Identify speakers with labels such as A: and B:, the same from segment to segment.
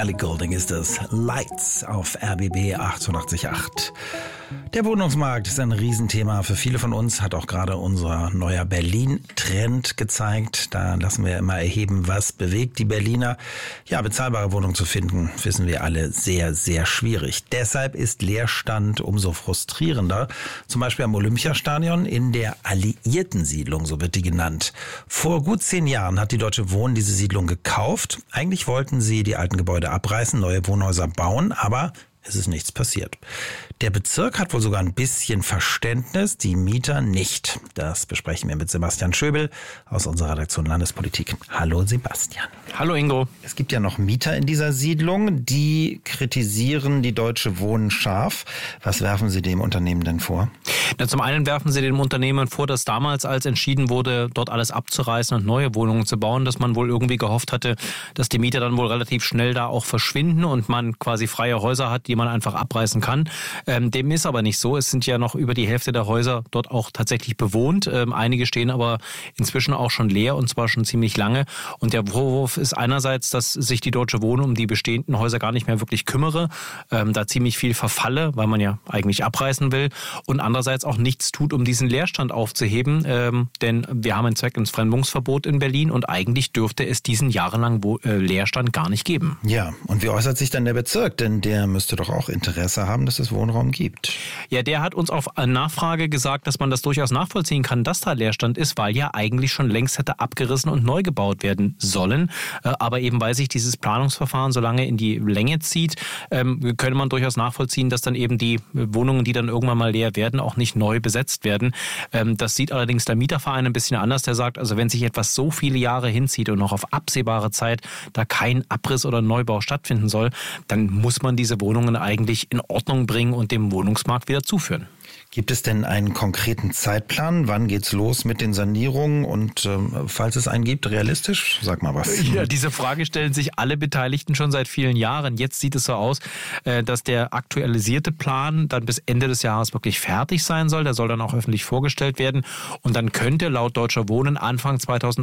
A: Ellie Goulding ist es. Lights auf RBB 88.8. Der Wohnungsmarkt ist ein Riesenthema für viele von uns, hat auch gerade unser neuer Berlin-Trend gezeigt. Da lassen wir immer erheben, was bewegt die Berliner. Ja, bezahlbare Wohnungen zu finden, wissen wir alle, sehr, sehr schwierig. Deshalb ist Leerstand umso frustrierender. Zum Beispiel am Olympiastadion in der Alliierten-Siedlung, so wird die genannt. Vor gut 10 Jahren hat die Deutsche Wohnen diese Siedlung gekauft. Eigentlich wollten sie die alten Gebäude abreißen, neue Wohnhäuser bauen, aber es ist nichts passiert. Der Bezirk hat wohl sogar ein bisschen Verständnis, die Mieter nicht. Das besprechen wir mit Sebastian Schöbel aus unserer Redaktion Landespolitik. Hallo Sebastian.
B: Hallo Ingo.
A: Es gibt ja noch Mieter in dieser Siedlung, die kritisieren die Deutsche Wohnen scharf. Was werfen Sie dem Unternehmen denn vor?
B: Na, zum einen werfen sie dem Unternehmen vor, dass damals, als entschieden wurde, dort alles abzureißen und neue Wohnungen zu bauen, dass man wohl irgendwie gehofft hatte, dass die Mieter dann wohl relativ schnell da auch verschwinden und man quasi freie Häuser hat, die man einfach abreißen kann. Dem ist aber nicht so. Es sind ja noch über die Hälfte der Häuser dort auch tatsächlich bewohnt. Einige stehen aber inzwischen auch schon leer und zwar schon ziemlich lange. Und der Vorwurf ist einerseits, dass sich die Deutsche Wohnen um die bestehenden Häuser gar nicht mehr wirklich kümmere, da ziemlich viel verfalle, weil man ja eigentlich abreißen will und andererseits auch nichts tut, um diesen Leerstand aufzuheben, denn wir haben ein Zweckentfremdungsverbot in Berlin und eigentlich dürfte es diesen jahrelangen Leerstand gar nicht geben.
A: Ja, und wie äußert sich dann der Bezirk? Denn der müsste doch auch Interesse haben, dass es Wohnraum gibt.
B: Ja, der hat uns auf Nachfrage gesagt, dass man das durchaus nachvollziehen kann, dass da Leerstand ist, weil ja eigentlich schon längst hätte abgerissen und neu gebaut werden sollen. Aber eben weil sich dieses Planungsverfahren so lange in die Länge zieht, könnte man durchaus nachvollziehen, dass dann eben die Wohnungen, die dann irgendwann mal leer werden, auch nicht neu besetzt werden. Das sieht allerdings der Mieterverein ein bisschen anders. Der sagt, also wenn sich etwas so viele Jahre hinzieht und noch auf absehbare Zeit da kein Abriss oder Neubau stattfinden soll, dann muss man diese Wohnungen eigentlich in Ordnung bringen und dem Wohnungsmarkt wieder zuführen.
A: Gibt es denn einen konkreten Zeitplan? Wann geht's los mit den Sanierungen? Und falls es einen gibt, realistisch? Sag mal was.
B: Ja, diese Frage stellen sich alle Beteiligten schon seit vielen Jahren. Jetzt sieht es so aus, dass der aktualisierte Plan dann bis Ende des Jahres wirklich fertig sein soll. Der soll dann auch öffentlich vorgestellt werden. Und dann könnte laut Deutscher Wohnen Anfang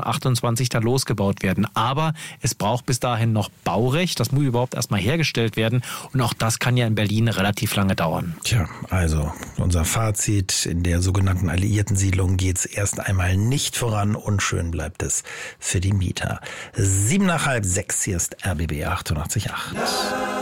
B: 2028 da losgebaut werden. Aber es braucht bis dahin noch Baurecht. Das muss überhaupt erstmal hergestellt werden. Und auch das kann ja in Berlin relativ lange dauern.
A: Tja, also unser Fazit: In der sogenannten Alliierten-Siedlung geht es erst einmal nicht voran. Unschön bleibt es für die Mieter. 7:30, hier ist RBB 88.8.